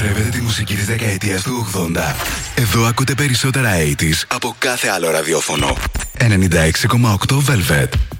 Λατρεύετε τη μουσική της δεκαετίας του 80? Εδώ ακούτε περισσότερα 80's από κάθε άλλο ραδιόφωνο. 96,8 Velvet.